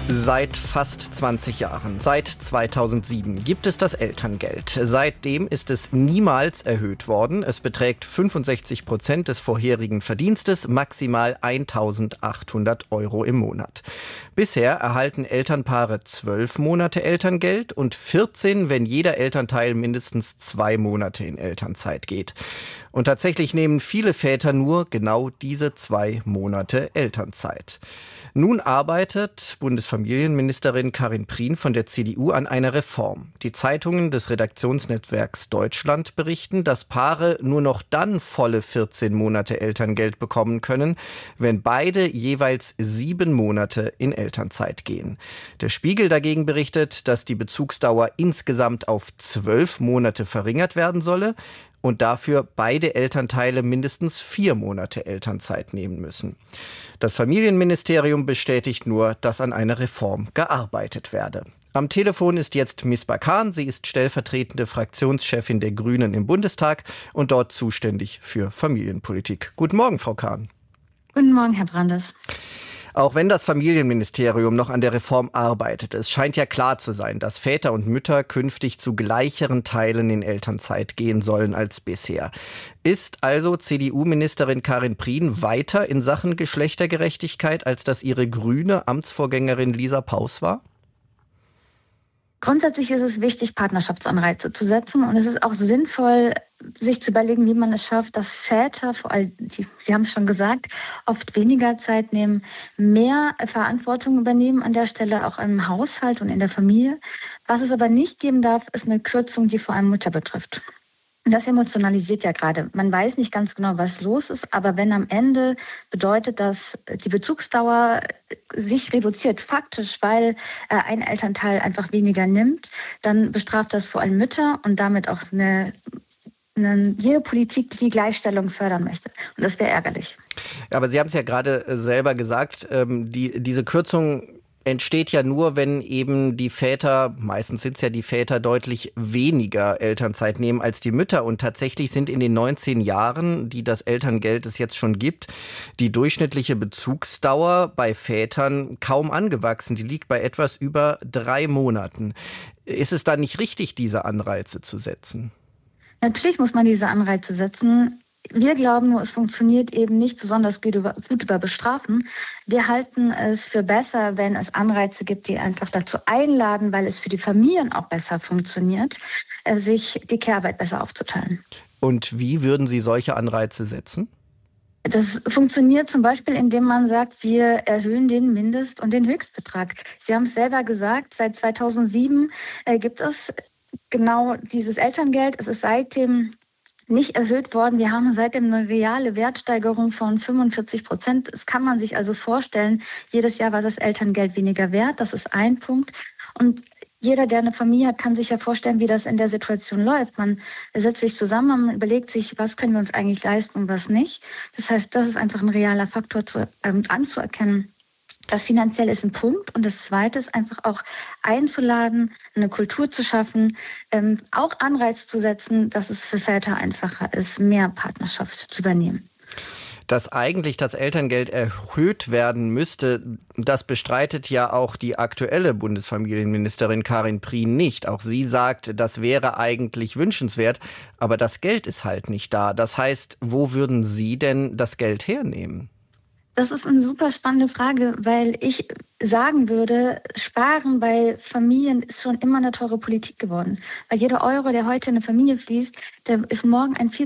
Seit fast 20 Jahren, seit 2007, gibt es das Elterngeld. Seitdem ist es niemals erhöht worden. Es beträgt 65% des vorherigen Verdienstes, maximal 1.800 € im Monat. Bisher erhalten Elternpaare 12 Monate Elterngeld und 14, wenn jeder Elternteil mindestens 2 Monate in Elternzeit geht. Und tatsächlich nehmen viele Väter nur genau diese 2 Monate Elternzeit. Nun arbeitet Bundesfamilienministerin Karin Prien von der CDU an einer Reform. Die Zeitungen des Redaktionsnetzwerks Deutschland berichten, dass Paare nur noch dann volle 14 Monate Elterngeld bekommen können, wenn beide jeweils 7 Monate in Elternzeit gehen. Der Spiegel dagegen berichtet, dass die Bezugsdauer insgesamt auf 12 Monate verringert werden solle und dafür beide Elternteile mindestens 4 Monate Elternzeit nehmen müssen. Das Familienministerium bestätigt nur, dass an einer Reform gearbeitet werde. Am Telefon ist jetzt Misbah Khan. Sie ist stellvertretende Fraktionschefin der Grünen im Bundestag und dort zuständig für Familienpolitik. Guten Morgen, Frau Khan. Guten Morgen, Herr Brandes. Auch wenn das Familienministerium noch an der Reform arbeitet, es scheint ja klar zu sein, dass Väter und Mütter künftig zu gleicheren Teilen in Elternzeit gehen sollen als bisher. Ist also CDU-Ministerin Karin Prien weiter in Sachen Geschlechtergerechtigkeit, als das ihre grüne Amtsvorgängerin Lisa Paus war? Grundsätzlich ist es wichtig, Partnerschaftsanreize zu setzen. Und es ist auch sinnvoll, sich zu überlegen, wie man es schafft, dass Väter, vor allem, Sie haben es schon gesagt, oft weniger Zeit nehmen, mehr Verantwortung übernehmen an der Stelle, auch im Haushalt und in der Familie. Was es aber nicht geben darf, ist eine Kürzung, die vor allem Mütter betrifft. Und das emotionalisiert ja gerade. Man weiß nicht ganz genau, was los ist, aber wenn am Ende bedeutet, dass die Bezugsdauer sich reduziert, faktisch, weil ein Elternteil einfach weniger nimmt, dann bestraft das vor allem Mütter und damit auch jede Politik, die die Gleichstellung fördern möchte. Und das wäre ärgerlich. Aber Sie haben es ja gerade selber gesagt, diese Kürzung entsteht ja nur, wenn eben die Väter, meistens sind es ja die Väter, deutlich weniger Elternzeit nehmen als die Mütter. Und tatsächlich sind in den 19 Jahren, die das Elterngeld es jetzt schon gibt, die durchschnittliche Bezugsdauer bei Vätern kaum angewachsen. Die liegt bei etwas über 3 Monaten. Ist es da nicht richtig, diese Anreize zu setzen? Natürlich muss man diese Anreize setzen. Wir glauben nur, es funktioniert eben nicht besonders gut über Bestrafen. Wir halten es für besser, wenn es Anreize gibt, die einfach dazu einladen, weil es für die Familien auch besser funktioniert, sich die Care-Arbeit besser aufzuteilen. Und wie würden Sie solche Anreize setzen? Das funktioniert zum Beispiel, indem man sagt, wir erhöhen den Mindest- und den Höchstbetrag. Sie haben es selber gesagt, seit 2007 gibt es genau dieses Elterngeld. Es ist seitdem nicht erhöht worden. Wir haben seitdem eine reale Wertsteigerung von 45%. Das kann man sich also vorstellen. Jedes Jahr war das Elterngeld weniger wert. Das ist ein Punkt. Und jeder, der eine Familie hat, kann sich ja vorstellen, wie das in der Situation läuft. Man setzt sich zusammen, man überlegt sich, was können wir uns eigentlich leisten und was nicht. Das heißt, das ist einfach ein realer Faktor anzuerkennen. Das Finanzielle ist ein Punkt und das Zweite ist einfach auch einzuladen, eine Kultur zu schaffen, auch Anreiz zu setzen, dass es für Väter einfacher ist, mehr Partnerschaft zu übernehmen. Dass eigentlich das Elterngeld erhöht werden müsste, das bestreitet ja auch die aktuelle Bundesfamilienministerin Karin Prien nicht. Auch sie sagt, das wäre eigentlich wünschenswert, aber das Geld ist halt nicht da. Das heißt, wo würden Sie denn das Geld hernehmen? Das ist eine super spannende Frage, weil ich sagen würde, Sparen bei Familien ist schon immer eine teure Politik geworden. Weil jeder Euro, der heute in eine Familie fließt, der ist morgen ein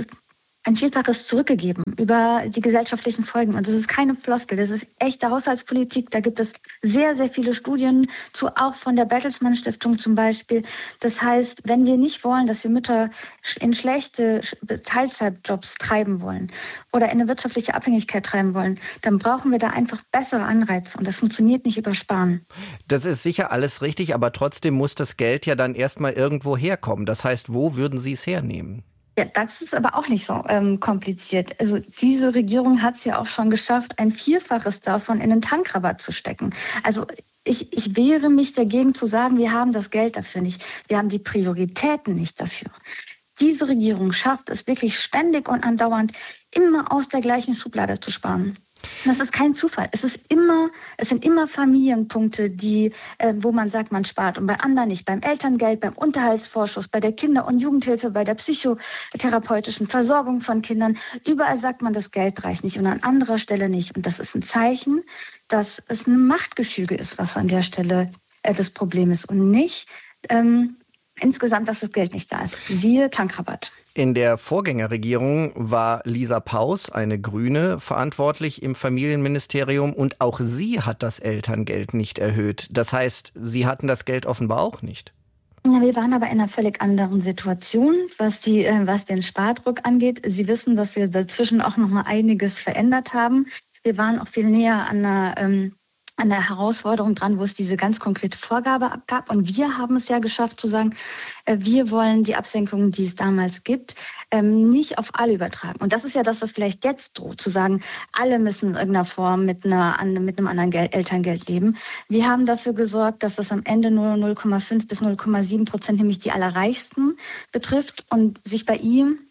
Vielfaches zurückgegeben über die gesellschaftlichen Folgen. Und das ist keine Floskel, das ist echte Haushaltspolitik. Da gibt es sehr, sehr viele Studien zu, auch von der Bertelsmann Stiftung zum Beispiel. Das heißt, wenn wir nicht wollen, dass wir Mütter in schlechte Teilzeitjobs treiben wollen oder in eine wirtschaftliche Abhängigkeit treiben wollen, dann brauchen wir da einfach bessere Anreize. Und das funktioniert nicht über Sparen. Das ist sicher alles richtig, aber trotzdem muss das Geld ja dann erstmal irgendwo herkommen. Das heißt, wo würden Sie es hernehmen? Ja, das ist aber auch nicht so kompliziert. Also diese Regierung hat es ja auch schon geschafft, ein Vielfaches davon in den Tankrabatt zu stecken. Also ich wehre mich dagegen zu sagen, wir haben das Geld dafür nicht. Wir haben die Prioritäten nicht dafür. Diese Regierung schafft es wirklich ständig und andauernd, immer aus der gleichen Schublade zu sparen. Das ist kein Zufall. Es sind immer Familienpunkte, wo man sagt, man spart und bei anderen nicht. Beim Elterngeld, beim Unterhaltsvorschuss, bei der Kinder- und Jugendhilfe, bei der psychotherapeutischen Versorgung von Kindern. Überall sagt man, das Geld reicht nicht und an anderer Stelle nicht. Und das ist ein Zeichen, dass es ein Machtgefüge ist, was an der Stelle das Problem ist und nicht insgesamt, dass das Geld nicht da ist. Siehe Tankrabatt. In der Vorgängerregierung war Lisa Paus, eine Grüne, verantwortlich im Familienministerium und auch sie hat das Elterngeld nicht erhöht. Das heißt, sie hatten das Geld offenbar auch nicht. Ja, wir waren aber in einer völlig anderen Situation, was den Spardruck angeht. Sie wissen, dass wir dazwischen auch noch mal einiges verändert haben. Wir waren auch viel näher an der Herausforderung dran, wo es diese ganz konkrete Vorgabe gab. Und wir haben es ja geschafft zu sagen, wir wollen die Absenkungen, die es damals gibt, nicht auf alle übertragen. Und das ist ja das, was vielleicht jetzt droht, zu sagen, alle müssen in irgendeiner Form mit einem anderen Elterngeld leben. Wir haben dafür gesorgt, dass das am Ende nur 0,5 bis 0,7%, nämlich die Allerreichsten, betrifft und sich bei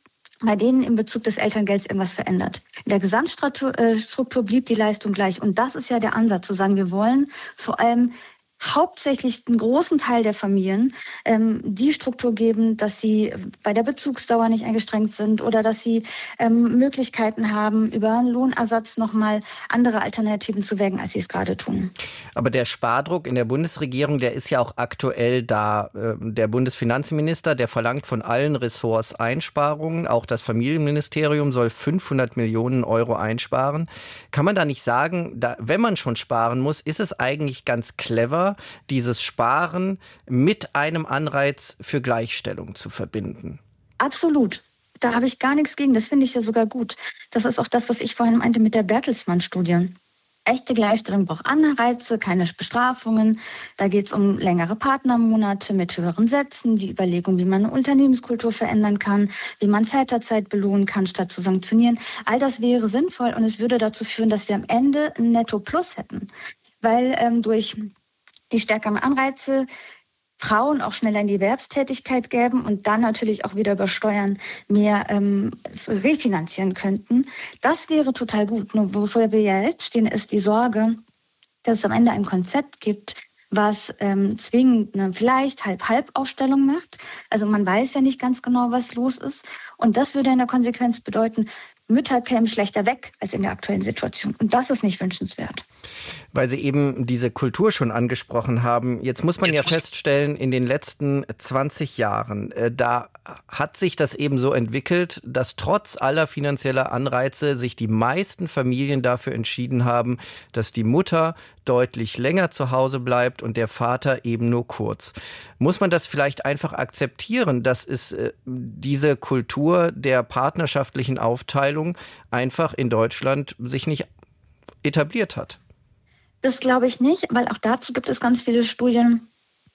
denen im Bezug des Elterngelds irgendwas verändert. In der Gesamtstruktur blieb die Leistung gleich. Und das ist ja der Ansatz, zu sagen, wir wollen vor allem hauptsächlich einen großen Teil der Familien die Struktur geben, dass sie bei der Bezugsdauer nicht eingeschränkt sind oder dass sie Möglichkeiten haben, über einen Lohnersatz nochmal andere Alternativen zu wägen, als sie es gerade tun. Aber der Spardruck in der Bundesregierung, der ist ja auch aktuell da. Der Bundesfinanzminister, der verlangt von allen Ressorts Einsparungen. Auch das Familienministerium soll 500 Millionen Euro einsparen. Kann man da nicht sagen, wenn man schon sparen muss, ist es eigentlich ganz clever, dieses Sparen mit einem Anreiz für Gleichstellung zu verbinden? Absolut. Da habe ich gar nichts gegen. Das finde ich ja sogar gut. Das ist auch das, was ich vorhin meinte mit der Bertelsmann-Studie. Echte Gleichstellung braucht Anreize, keine Bestrafungen. Da geht es um längere Partnermonate mit höheren Sätzen, die Überlegung, wie man eine Unternehmenskultur verändern kann, wie man Väterzeit belohnen kann, statt zu sanktionieren. All das wäre sinnvoll und es würde dazu führen, dass wir am Ende ein Netto-Plus hätten. Weil durch die stärkeren Anreize Frauen auch schneller in die Erwerbstätigkeit geben und dann natürlich auch wieder über Steuern mehr refinanzieren könnten. Das wäre total gut. Nur wofür wir ja jetzt stehen, ist die Sorge, dass es am Ende ein Konzept gibt, was zwingend eine vielleicht Halb-Halb-Aufstellung macht. Also man weiß ja nicht ganz genau, was los ist. Und das würde in der Konsequenz bedeuten, Mütter kämen schlechter weg als in der aktuellen Situation. Und das ist nicht wünschenswert. Weil Sie eben diese Kultur schon angesprochen haben. Jetzt muss man ja feststellen, in den letzten 20 Jahren, da hat sich das eben so entwickelt, dass trotz aller finanzieller Anreize sich die meisten Familien dafür entschieden haben, dass die Mutter deutlich länger zu Hause bleibt und der Vater eben nur kurz. Muss man das vielleicht einfach akzeptieren, dass es diese Kultur der partnerschaftlichen Aufteilung einfach in Deutschland sich nicht etabliert hat? Das glaube ich nicht, weil auch dazu gibt es ganz viele Studien,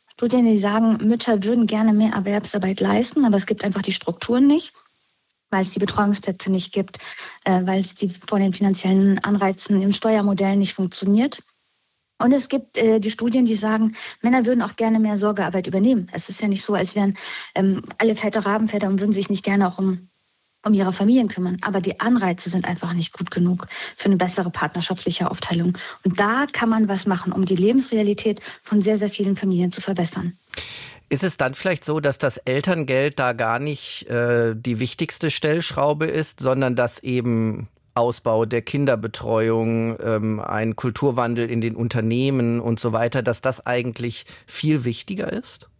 die sagen, Mütter würden gerne mehr Erwerbsarbeit leisten, aber es gibt einfach die Strukturen nicht, weil es die Betreuungsplätze nicht gibt, weil es von den finanziellen Anreizen im Steuermodell nicht funktioniert. Und es gibt die Studien, die sagen, Männer würden auch gerne mehr Sorgearbeit übernehmen. Es ist ja nicht so, als wären alle Väter Rabenväter und würden sich nicht gerne auch um ihre Familien kümmern. Aber die Anreize sind einfach nicht gut genug für eine bessere partnerschaftliche Aufteilung. Und da kann man was machen, um die Lebensrealität von sehr, sehr vielen Familien zu verbessern. Ist es dann vielleicht so, dass das Elterngeld da gar nicht die wichtigste Stellschraube ist, sondern dass eben Ausbau der Kinderbetreuung, ein Kulturwandel in den Unternehmen und so weiter, dass das eigentlich viel wichtiger ist?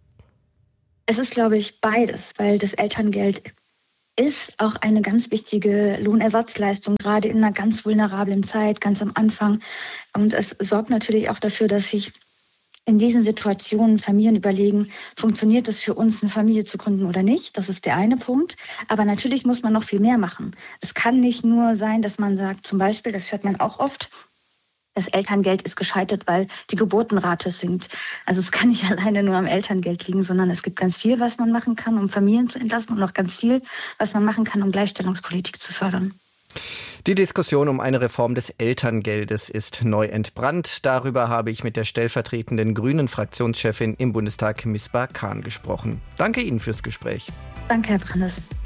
Es ist, glaube ich, beides, weil das Elterngeld ist auch eine ganz wichtige Lohnersatzleistung, gerade in einer ganz vulnerablen Zeit, ganz am Anfang. Und es sorgt natürlich auch dafür, dass sich in diesen Situationen Familien überlegen, funktioniert es für uns, eine Familie zu gründen oder nicht? Das ist der eine Punkt. Aber natürlich muss man noch viel mehr machen. Es kann nicht nur sein, dass man sagt, zum Beispiel, das hört man auch oft, das Elterngeld ist gescheitert, weil die Geburtenrate sinkt. Also es kann nicht alleine nur am Elterngeld liegen, sondern es gibt ganz viel, was man machen kann, um Familien zu entlasten und noch ganz viel, was man machen kann, um Gleichstellungspolitik zu fördern. Die Diskussion um eine Reform des Elterngeldes ist neu entbrannt. Darüber habe ich mit der stellvertretenden Grünen-Fraktionschefin im Bundestag, Misbah Khan, gesprochen. Danke Ihnen fürs Gespräch. Danke, Herr Brandes.